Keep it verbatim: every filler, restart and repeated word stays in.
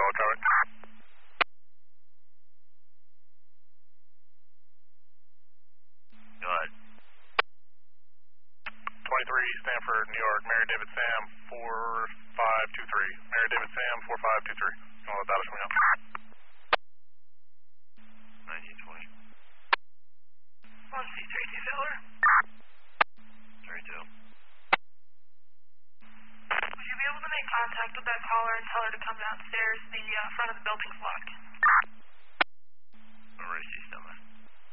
all covered. Go ahead. twenty-three, Stanford, New York, Mary David Sam, four five two three. Mary David Sam, four five two three. You want to let that swing up? nineteen twenty. one C three two Fowler. three two. Would you be able to make contact with that caller and tell her to come downstairs? The uh, front of the building's locked. Emergency stomach.